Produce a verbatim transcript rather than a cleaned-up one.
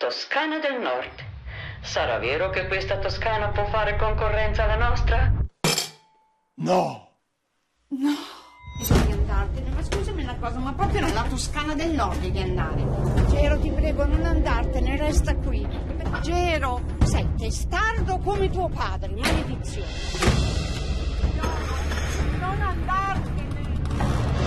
Toscana del Nord. Sarà vero che questa Toscana può fare concorrenza alla nostra? No! No, bisogna andartene, ma scusami una cosa, ma proprio nella Toscana del Nord devi andare. Gero, ti prego, non andartene, resta qui. Gero, sei testardo come tuo padre, maledizione. No, non andartene.